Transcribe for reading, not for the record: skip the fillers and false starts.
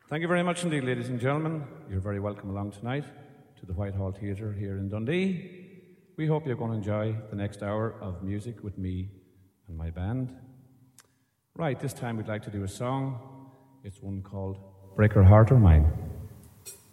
Thank you very much indeed, ladies and gentlemen. You're very welcome along tonight to the Whitehall Theatre here in Dundee. We hope you're going to enjoy the next hour of music with me and my band. Right, this time we'd like to do a song. It's one called Break Her Heart or Mine.